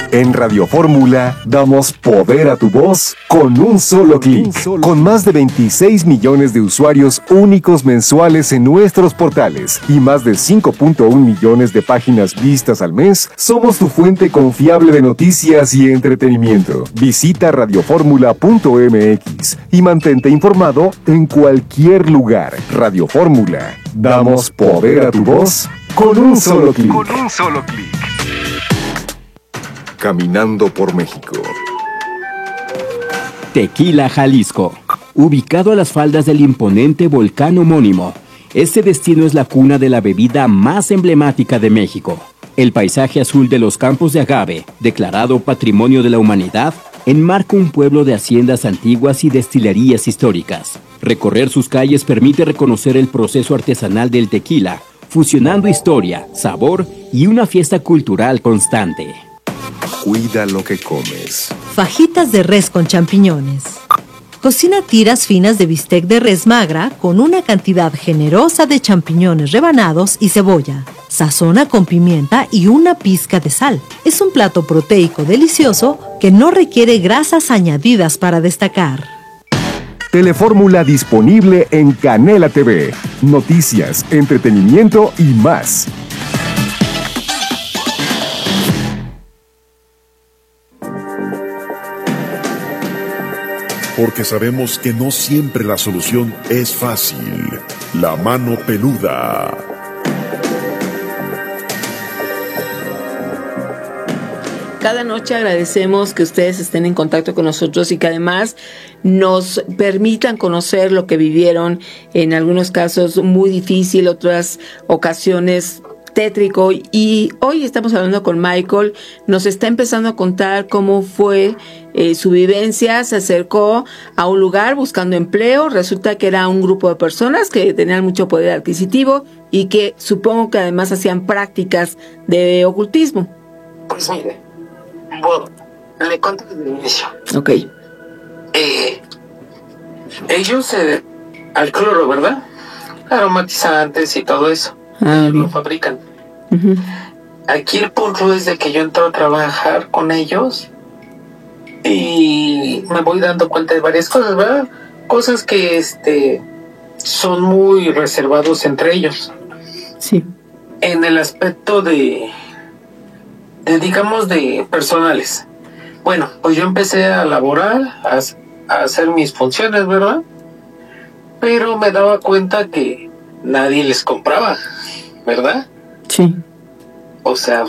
En Radio Fórmula damos poder a tu voz con un solo clic. Con más de 26 millones de usuarios únicos mensuales en nuestros portales y más de 5.1 millones de páginas vistas al mes, somos tu fuente confiable de noticias y entretenimiento. Visita radioformula.mx y mantente informado en cualquier lugar. Radio Fórmula. Damos poder a tu voz con un solo clic. Caminando por México. Tequila, Jalisco. Ubicado a las faldas del imponente volcán homónimo, este destino es la cuna de la bebida más emblemática de México. El paisaje azul de los campos de agave, declarado Patrimonio de la Humanidad, enmarca un pueblo de haciendas antiguas y destilerías históricas. Recorrer sus calles permite reconocer el proceso artesanal del tequila, fusionando historia, sabor y una fiesta cultural constante. Cuida lo que comes. Fajitas de res con champiñones. Cocina tiras finas de bistec de res magra con una cantidad generosa de champiñones rebanados y cebolla. Sazona con pimienta y una pizca de sal. Es un plato proteico delicioso que no requiere grasas añadidas para destacar. Telefórmula disponible en Canela TV. Noticias, entretenimiento y más. Porque sabemos que no siempre la solución es fácil. La mano peluda. Cada noche agradecemos que ustedes estén en contacto con nosotros y que además nos permitan conocer lo que vivieron, en algunos casos muy difícil, otras ocasiones tétrico. Y hoy estamos hablando con Michael, nos está empezando a contar cómo fue su vivencia. Se acercó a un lugar buscando empleo, resulta que era un grupo de personas que tenían mucho poder adquisitivo y que supongo que además hacían prácticas de ocultismo. Pues mire, bueno, le cuento desde el inicio. Ok. Ellos al cloro, ¿verdad? Aromatizantes y todo eso. Lo fabrican. Uh-huh. Aquí el punto es de que yo entro a trabajar con ellos y me voy dando cuenta de varias cosas, ¿verdad? Cosas que son muy reservados entre ellos. Sí. En el aspecto de digamos de personales. Bueno, pues yo empecé a laborar, a hacer mis funciones, ¿verdad? Pero me daba cuenta que nadie les compraba, ¿verdad? Sí. O sea,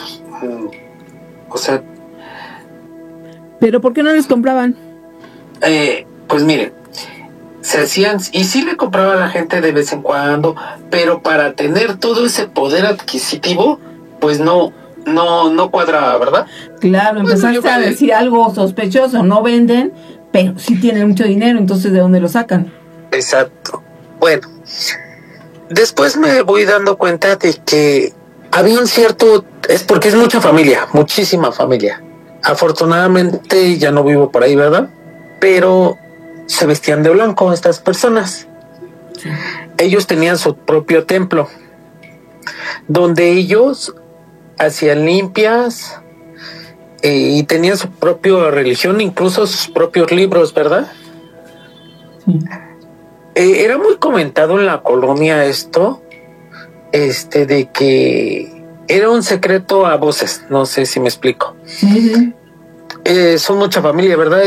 ¿pero por qué no les compraban? Pues miren, se hacían, y sí le compraba a la gente de vez en cuando, pero para tener todo ese poder adquisitivo, pues no cuadraba, ¿verdad? Claro, empezaste a decir algo sospechoso, no venden, pero sí tienen mucho dinero, entonces ¿de dónde lo sacan? Exacto. Bueno, después me voy dando cuenta de que había un cierto, es porque es mucha familia, muchísima familia. Afortunadamente ya no vivo por ahí, ¿verdad? Pero se vestían de blanco estas personas. Sí. Ellos tenían su propio templo, donde ellos hacían limpias y tenían su propia religión, incluso sus propios libros, ¿verdad? Sí. Era muy comentado en la colonia esto, de que era un secreto a voces, no sé si me explico. Sí. Son mucha familia, ¿verdad?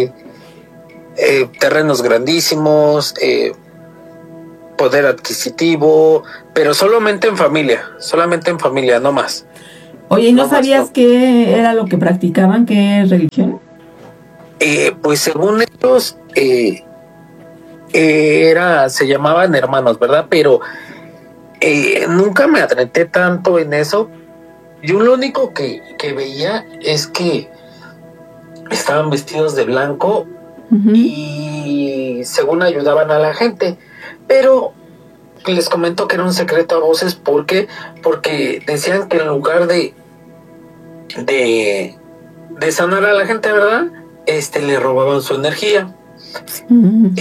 Terrenos grandísimos, poder adquisitivo, pero solamente en familia, no más. Oye, ¿y no sabías qué era lo que practicaban? ¿Qué religión? Pues según ellos, se llamaban hermanos, ¿verdad? Pero nunca me adentré tanto en eso. Yo lo único que veía es que estaban vestidos de blanco, uh-huh, y según ayudaban a la gente, pero les comento que era un secreto a voces. ¿Por qué? Porque decían que en lugar de sanar a la gente, ¿verdad? Le robaban su energía. Uh-huh.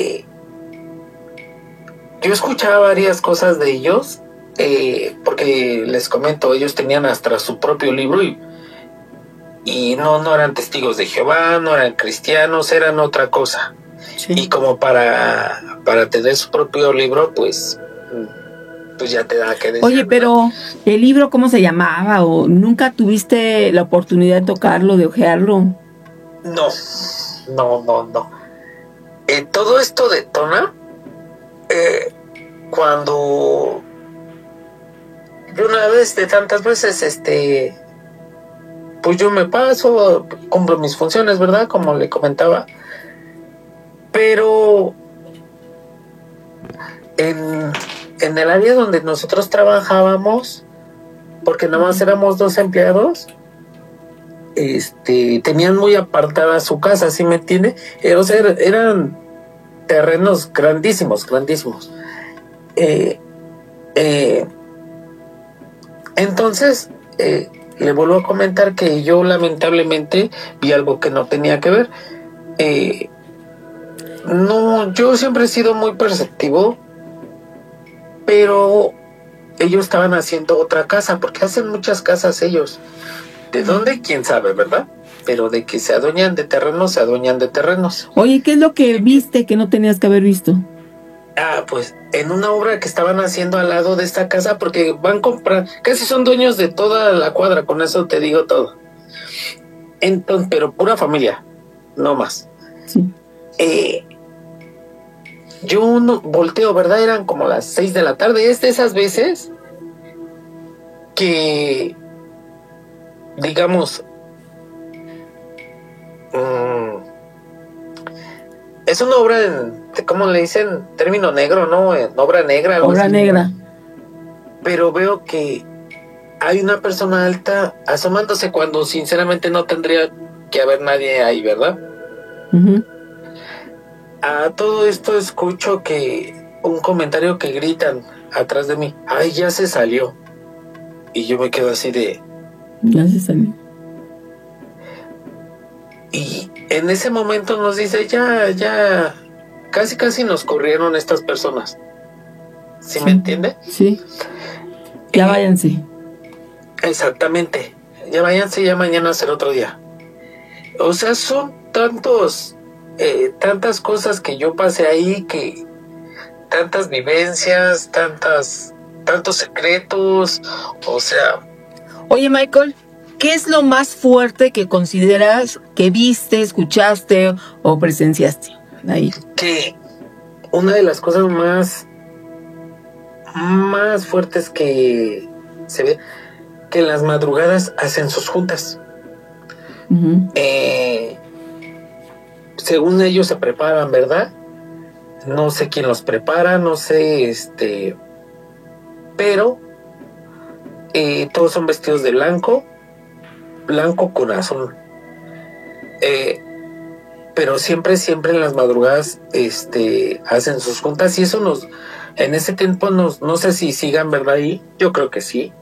Yo escuchaba varias cosas de ellos, porque les comento, ellos tenían hasta su propio libro y no eran testigos de Jehová, no eran cristianos, eran otra cosa. Sí. Y como para tener su propio libro, pues ya te da que decir. Oye, pero el libro, ¿cómo se llamaba? ¿O nunca tuviste la oportunidad de tocarlo, de hojearlo? No. Todo esto detona cuando yo una vez de tantas veces, pues yo me paso, cumplo mis funciones, ¿verdad? Como le comentaba. Pero en el área donde nosotros trabajábamos, porque nada más éramos 2 empleados, tenían muy apartada su casa, ¿sí me entiende? O sea, eran terrenos grandísimos. Entonces, le vuelvo a comentar que yo lamentablemente vi algo que no tenía que ver. No, yo siempre he sido muy perceptivo, pero ellos estaban haciendo otra casa, porque hacen muchas casas ellos. ¿De dónde? ¿Quién sabe, verdad? Pero de que se adueñan de terrenos, se adueñan de terrenos. Oye, ¿qué es lo que viste que no tenías que haber visto? Pues en una obra que estaban haciendo al lado de esta casa, porque van a comprar, casi son dueños de toda la cuadra, con eso te digo todo. Entonces, pero pura familia, no más. Sí. Yo no volteo, ¿verdad? Eran como las 6 de la tarde. Es de esas veces que, digamos, es una obra, ¿cómo le dicen? Término negro, ¿no? Obra negra. Algo Obra así. negra. Pero veo que hay una persona alta asomándose cuando sinceramente no tendría que haber nadie ahí, ¿verdad? Uh-huh. A todo esto escucho que un comentario que gritan atrás de mí: ¡ay, ya se salió! Y yo me quedo así de... Ya se salió. Y en ese momento nos dice, ya, casi nos corrieron estas personas. ¿Sí me entiende? Sí. Ya váyanse. Exactamente. Ya váyanse, ya mañana será otro día. O sea, son tantas cosas que yo pasé ahí, que tantas vivencias, tantos secretos, o sea... Oye, Michael, ¿qué es lo más fuerte que consideras que viste, escuchaste o presenciaste ahí? Que una de las cosas más fuertes que se ve, que en las madrugadas hacen sus juntas. Uh-huh. Según ellos se preparan, ¿verdad? No sé quién los prepara, no sé, pero todos son vestidos de blanco con azul. Pero siempre en las madrugadas hacen sus juntas, y eso en ese tiempo no sé si sigan, ¿verdad? Ahí yo creo que sí.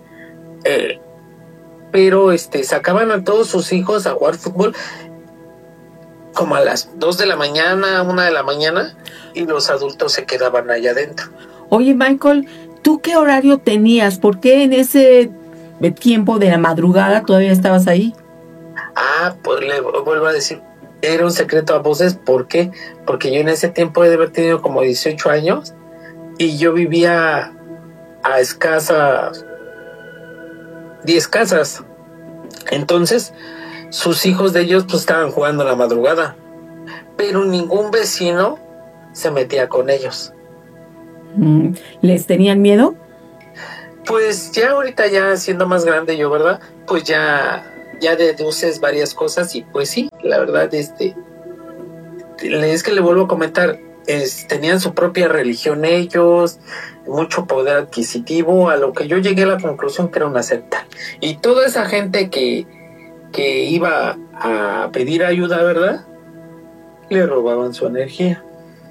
Pero sacaban a todos sus hijos a jugar fútbol como a las 2 de la mañana, 1 de la mañana, y los adultos se quedaban allá adentro. Oye, Michael, ¿tú qué horario tenías? ¿Por qué en ese tiempo de la madrugada todavía estabas ahí? Pues le vuelvo a decir, era un secreto a voces. ¿Por qué? Porque yo en ese tiempo he de haber tenido como 18 años, y yo vivía a escasas 10 casas. Entonces, sus hijos de ellos pues estaban jugando a la madrugada, pero ningún vecino se metía con ellos. ¿Les tenían miedo? Pues ya ahorita, ya siendo más grande yo, ¿verdad? Pues ya deduces varias cosas, y pues sí, la verdad, es que le vuelvo a comentar, tenían su propia religión ellos, mucho poder adquisitivo, a lo que yo llegué a la conclusión que era una secta. Y toda esa gente que iba a pedir ayuda, ¿verdad?, le robaban su energía.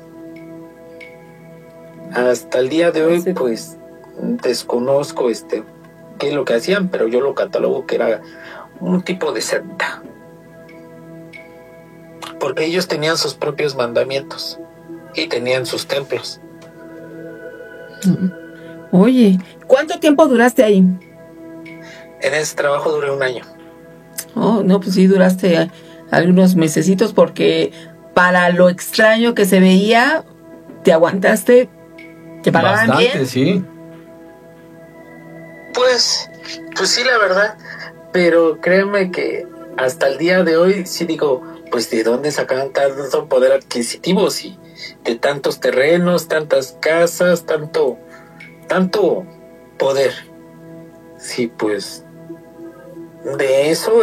Hasta el día de hoy, pues, desconozco qué es lo que hacían, pero yo lo catalogo que era un tipo de secta, porque ellos tenían sus propios mandamientos y tenían sus templos. Oye, ¿cuánto tiempo duraste ahí? En ese trabajo duré 1 año. Oh, no, pues sí duraste algunos mesecitos porque para lo extraño que se veía, te aguantaste, te pagaban Bastante, bien. sí. Pues sí, la verdad. Pero créeme que hasta el día de hoy sí digo, pues de dónde sacaban tanto poder adquisitivo, sí, de tantos terrenos, tantas casas, tanto poder. Sí, pues de eso,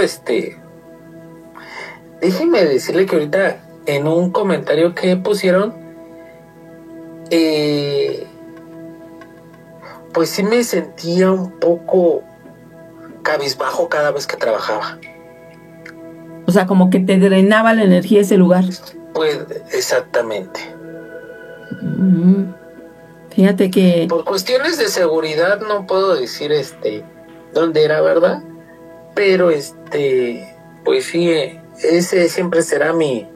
déjeme decirle que ahorita en un comentario que pusieron, pues sí me sentía un poco cabizbajo cada vez que trabajaba. O sea, como que te drenaba la energía ese lugar. Pues exactamente. Fíjate que... Por cuestiones de seguridad no puedo decir dónde era, ¿verdad? Pero pues sí, ese siempre será mi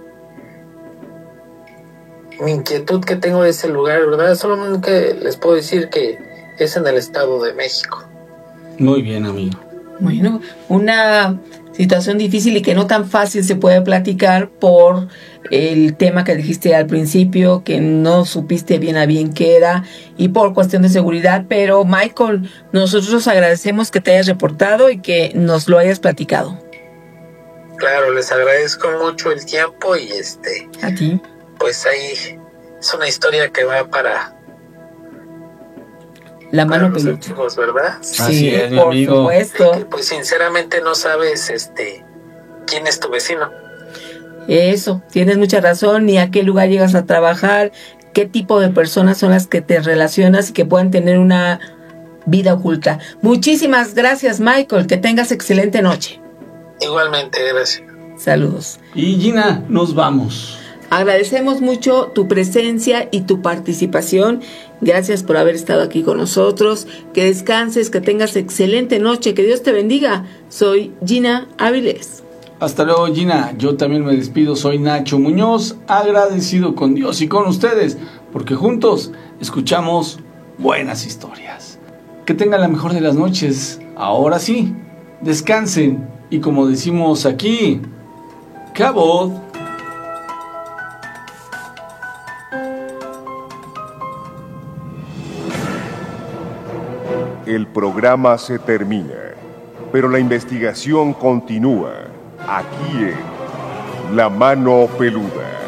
inquietud que tengo de ese lugar, ¿verdad? Solamente les puedo decir que es en el Estado de México. Muy bien, amigo. Bueno, una situación difícil y que no tan fácil se puede platicar por el tema que dijiste al principio, que no supiste bien a bien qué era y por cuestión de seguridad, pero Michael, nosotros agradecemos que te hayas reportado y que nos lo hayas platicado. Claro, les agradezco mucho el tiempo y A ti. pues ahí es una historia que va para La mano los peluda. antiguos, ¿verdad? Sí, Así es, mi por amigo. supuesto. Que, pues sinceramente no sabes quién es tu vecino. Eso, tienes mucha razón, ni a qué lugar llegas a trabajar, qué tipo de personas son las que te relacionas y que pueden tener una vida oculta. Muchísimas gracias, Michael, que tengas excelente noche. Igualmente, gracias. Saludos. Y Gina, nos vamos. Agradecemos mucho tu presencia y tu participación. Gracias por haber estado aquí con nosotros. Que descanses, que tengas excelente noche, que Dios te bendiga. Soy Gina Avilés. Hasta luego, Gina. Yo también me despido. Soy Nacho Muñoz, agradecido con Dios y con ustedes, porque juntos escuchamos buenas historias. Que tengan la mejor de las noches. Ahora sí, descansen. Y como decimos aquí, cabot. El programa se termina, pero la investigación continúa aquí en La Mano Peluda.